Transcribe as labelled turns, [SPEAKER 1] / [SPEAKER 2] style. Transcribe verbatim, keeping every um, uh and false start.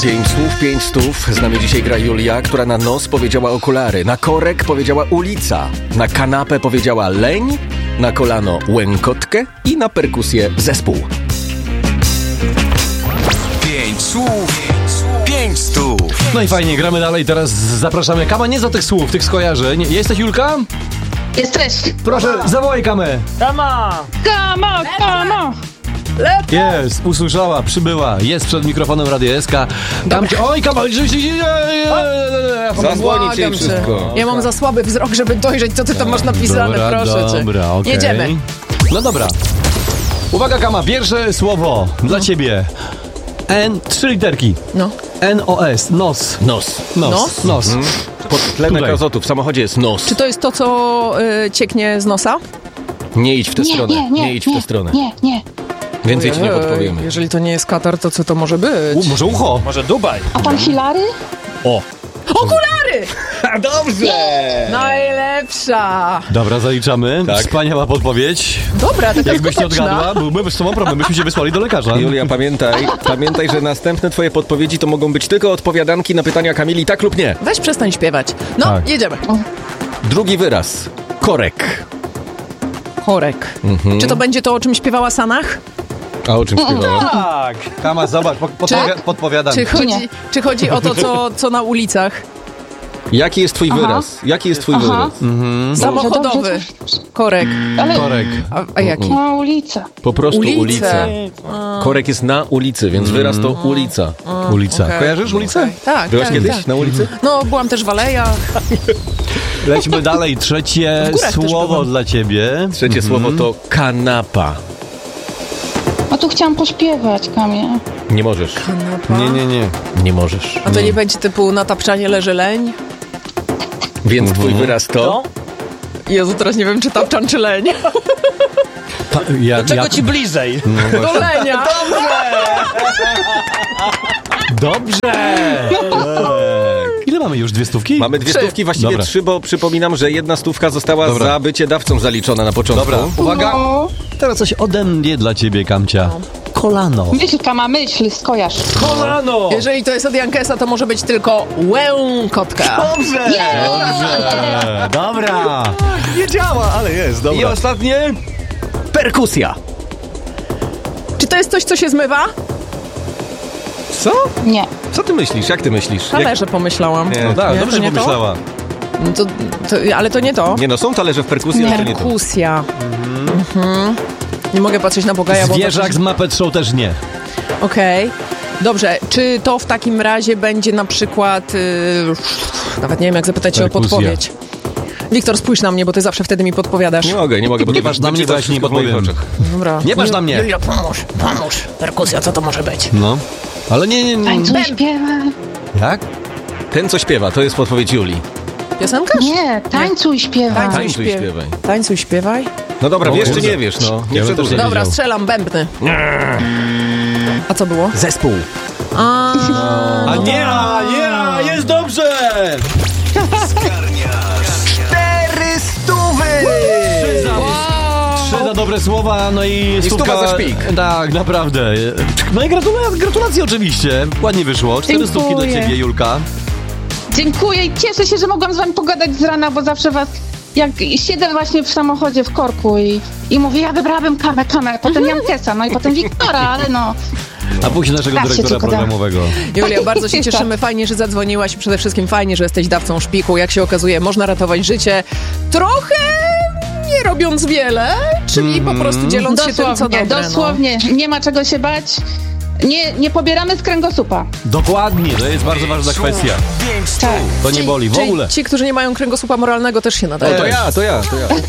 [SPEAKER 1] Pięć słów, pięć stów. Z nami dzisiaj gra Julia, która na nos powiedziała okulary, na korek powiedziała ulica, na kanapę powiedziała leń, na kolano łękotkę i na perkusję zespół.
[SPEAKER 2] Pięć słów, pięć stów.
[SPEAKER 3] No i fajnie, gramy dalej. Teraz zapraszamy Kama, nie za tych słów, tych skojarzeń. Jesteś, Julka?
[SPEAKER 4] Jesteś.
[SPEAKER 3] Proszę, zawołaj Kamę.
[SPEAKER 5] Kama!
[SPEAKER 4] Kamo, kamo.
[SPEAKER 3] Jest, usłyszała, przybyła, jest przed mikrofonem Radia S K. Tam cię, oj, Kama,
[SPEAKER 1] Zadzwonić jej wszystko.
[SPEAKER 5] Ja mam za słaby wzrok, żeby dojrzeć, co ty tam masz napisane,
[SPEAKER 3] dobra,
[SPEAKER 5] proszę cię.
[SPEAKER 3] Dobra, okej.
[SPEAKER 5] Jedziemy.
[SPEAKER 3] No dobra. Uwaga, Kama, pierwsze słowo dla ciebie. N, trzy literki.
[SPEAKER 5] No.
[SPEAKER 3] N O S, nos.
[SPEAKER 1] Nos.
[SPEAKER 3] Nos.
[SPEAKER 5] Nos?
[SPEAKER 3] Nos.
[SPEAKER 1] Hmm? Podtlenek
[SPEAKER 3] Tutaj.
[SPEAKER 1] azotu w samochodzie jest nos.
[SPEAKER 5] Czy to jest to, co y, cieknie z nosa?
[SPEAKER 1] Nie idź w tę
[SPEAKER 4] Nie,
[SPEAKER 1] stronę.
[SPEAKER 4] nie, nie,
[SPEAKER 1] idź w tę
[SPEAKER 4] nie,
[SPEAKER 1] stronę.
[SPEAKER 4] nie, nie.
[SPEAKER 1] Więcej ci nie
[SPEAKER 5] Ojej,
[SPEAKER 1] podpowiemy.
[SPEAKER 5] Jeżeli to nie jest katar, to co to może być?
[SPEAKER 3] U, może ucho.
[SPEAKER 5] Może Dubaj.
[SPEAKER 4] A pan Hilary?
[SPEAKER 1] O!
[SPEAKER 5] Okulary!
[SPEAKER 1] Dobrze!
[SPEAKER 5] Najlepsza!
[SPEAKER 3] Dobra, zaliczamy.
[SPEAKER 1] Tak.
[SPEAKER 3] Wspaniała podpowiedź.
[SPEAKER 5] Dobra, taka
[SPEAKER 3] Jakbyś nie
[SPEAKER 5] skuteczna.
[SPEAKER 3] odgadła, byłby z tobą problem, byśmy się wysłali do lekarza.
[SPEAKER 1] Julia, pamiętaj, pamiętaj, że następne twoje podpowiedzi to mogą być tylko odpowiadanki na pytania Kamili tak lub nie.
[SPEAKER 5] Weź przestań śpiewać. No,
[SPEAKER 3] Tak.
[SPEAKER 5] jedziemy.
[SPEAKER 1] Drugi wyraz. Korek.
[SPEAKER 5] Korek.
[SPEAKER 1] Mhm.
[SPEAKER 5] Czy to będzie to, o czym śpiewała Sanach?
[SPEAKER 1] A o czym śpiewała?
[SPEAKER 3] Tak. Kama, zobacz, po, podpowia- podpowiadam.
[SPEAKER 5] Czy chodzi,
[SPEAKER 4] nie?
[SPEAKER 5] czy chodzi o to, co, co na ulicach?
[SPEAKER 1] Jaki jest twój
[SPEAKER 4] Aha.
[SPEAKER 1] wyraz? Jaki jest twój
[SPEAKER 4] Aha.
[SPEAKER 1] wyraz?
[SPEAKER 3] Mhm.
[SPEAKER 5] Samochodowy.
[SPEAKER 4] Dobrze, dobrze.
[SPEAKER 5] Korek.
[SPEAKER 4] Ale
[SPEAKER 3] Korek.
[SPEAKER 5] A, a jaki?
[SPEAKER 4] na ulicę.
[SPEAKER 1] Po prostu
[SPEAKER 5] Ulice.
[SPEAKER 1] ulica. Korek jest na ulicy, więc wyraz to ulica.
[SPEAKER 3] Ulica.
[SPEAKER 5] okej.
[SPEAKER 3] Kojarzysz ulicę?
[SPEAKER 5] Okej. Tak,
[SPEAKER 1] Byłaś
[SPEAKER 5] tak,
[SPEAKER 1] kiedyś
[SPEAKER 5] tak.
[SPEAKER 1] na ulicy?
[SPEAKER 5] No, byłam też w alejach.
[SPEAKER 3] Lećmy dalej. Trzecie
[SPEAKER 5] W górach też
[SPEAKER 3] słowo
[SPEAKER 5] byłam.
[SPEAKER 3] dla ciebie.
[SPEAKER 1] Trzecie słowo to kanapa.
[SPEAKER 4] A tu chciałam pośpiewać, Kamie.
[SPEAKER 1] Nie możesz.
[SPEAKER 5] Kanapa.
[SPEAKER 3] Nie, nie, nie.
[SPEAKER 1] Nie możesz.
[SPEAKER 5] A to nie będzie typu na tapczanie leży leń?
[SPEAKER 1] Więc twój wyraz to...
[SPEAKER 5] Jezu, teraz nie wiem, czy tapczan, czy leń.
[SPEAKER 3] Ta, ja,
[SPEAKER 6] Czego
[SPEAKER 3] ja,
[SPEAKER 6] ci bliżej?
[SPEAKER 5] Do lenia.
[SPEAKER 3] Dobrze! Ile mamy już? Dwie stówki?
[SPEAKER 1] Mamy dwie
[SPEAKER 5] Trzy.
[SPEAKER 1] stówki, właściwie
[SPEAKER 3] Dobra.
[SPEAKER 1] trzy, bo przypominam, że jedna stówka została
[SPEAKER 3] Dobra.
[SPEAKER 1] za bycie dawcą zaliczona na początku.
[SPEAKER 3] Dobra, uwaga.
[SPEAKER 4] No.
[SPEAKER 3] Teraz coś ode mnie dla ciebie, Kamcia. Kolano.
[SPEAKER 4] Myśl, Kama, myśl, skojarz.
[SPEAKER 3] Kolano!
[SPEAKER 5] Jeżeli to jest od Jankesa, to może być tylko łękotka.
[SPEAKER 3] Dobrze! Dobrze! Dobra! Nie działa, ale jest, dobra. I ostatnie?
[SPEAKER 1] Perkusja.
[SPEAKER 5] Czy to jest coś, co się zmywa?
[SPEAKER 1] Co?
[SPEAKER 4] Nie.
[SPEAKER 1] Co ty myślisz? Jak ty myślisz? Jak...
[SPEAKER 5] Talerze pomyślałam.
[SPEAKER 1] Nie.
[SPEAKER 3] No tak,
[SPEAKER 5] Nie,
[SPEAKER 3] dobrze
[SPEAKER 5] to nie to?
[SPEAKER 3] pomyślała.
[SPEAKER 5] No To, to, ale to nie to.
[SPEAKER 1] Nie no, są talerze w perkusji, ale to nie to.
[SPEAKER 5] Perkusja. Mhm. Nie mogę patrzeć na Bogaja, bo...
[SPEAKER 3] Zwierzak z Muppet Show też nie.
[SPEAKER 5] Okej. Dobrze, czy to w takim razie będzie na przykład... Yy, nawet nie wiem, jak zapytać cię o
[SPEAKER 3] Perkusja.
[SPEAKER 5] podpowiedź. Wiktor, spójrz na mnie, bo ty zawsze wtedy mi podpowiadasz.
[SPEAKER 1] Nie mogę, nie mogę, bo
[SPEAKER 3] Nie
[SPEAKER 1] to
[SPEAKER 3] patrz na mnie, bo ja ci nie
[SPEAKER 1] wszystko w moich
[SPEAKER 3] podpowiem.
[SPEAKER 1] oczach.
[SPEAKER 5] Dobra.
[SPEAKER 3] Nie patrz na mnie.
[SPEAKER 5] Julia, pomóż, pomóż. Perkusja, co to może być?
[SPEAKER 3] No. Ale nie, nie, nie.
[SPEAKER 4] Tańcuj, śpiewa.
[SPEAKER 3] Jak?
[SPEAKER 1] Ten, co śpiewa, to jest podpowiedź Julii.
[SPEAKER 5] Piosenkarz?
[SPEAKER 4] Nie, tańcuj, śpiewa.
[SPEAKER 5] Tańcuj,
[SPEAKER 1] Tańcuj,
[SPEAKER 5] śpiew-
[SPEAKER 1] śpiewaj.
[SPEAKER 5] Tańcuj, śpiewaj.
[SPEAKER 1] No dobra,
[SPEAKER 3] O,
[SPEAKER 1] wiesz czy
[SPEAKER 3] kurde.
[SPEAKER 1] nie wiesz, no. Nie
[SPEAKER 3] Ja bym
[SPEAKER 1] przedłużaj.
[SPEAKER 3] też nie
[SPEAKER 5] Dobra,
[SPEAKER 3] wiedział.
[SPEAKER 5] strzelam bębny. A co było?
[SPEAKER 1] Zespół.
[SPEAKER 5] A,
[SPEAKER 3] A nie, a nie, a jest dobrze!
[SPEAKER 1] Cztery stówy!
[SPEAKER 3] Trzy za, trzy za dobre słowa, no i stówka...
[SPEAKER 1] stuwa za szpik.
[SPEAKER 3] Tak, naprawdę. No i gratulacje, gratulacje oczywiście. Ładnie wyszło. Cztery
[SPEAKER 4] Dziękuję.
[SPEAKER 3] stówki dla ciebie, Julka.
[SPEAKER 4] Dziękuję i cieszę się, że mogłam z wami pogadać z rana, bo zawsze was... Jak siedzę właśnie w samochodzie w korku i, i mówię, ja wybrałabym kamę, kamę, potem Jankesa, no i potem Wiktora, ale no...
[SPEAKER 3] A później naszego
[SPEAKER 4] Tak się
[SPEAKER 3] dyrektora
[SPEAKER 4] tylko da.
[SPEAKER 3] programowego.
[SPEAKER 5] Julia, bardzo się cieszymy. Fajnie, że zadzwoniłaś i przede wszystkim fajnie, że jesteś dawcą szpiku. Jak się okazuje, można ratować życie trochę nie robiąc wiele, czyli po prostu dzieląc się tym, co
[SPEAKER 4] Dosłownie,
[SPEAKER 5] dobre.
[SPEAKER 4] dosłownie, nie ma czego się bać. Nie, nie pobieramy z kręgosłupa.
[SPEAKER 3] Dokładnie, to jest bardzo ważna kwestia.
[SPEAKER 2] Pięć stów.
[SPEAKER 4] Tak.
[SPEAKER 3] To nie boli w
[SPEAKER 5] Czyli
[SPEAKER 3] ogóle.
[SPEAKER 5] ci, którzy nie mają kręgosłupa moralnego, też się
[SPEAKER 1] O,
[SPEAKER 5] nadają.
[SPEAKER 1] to ja, to ja, to ja.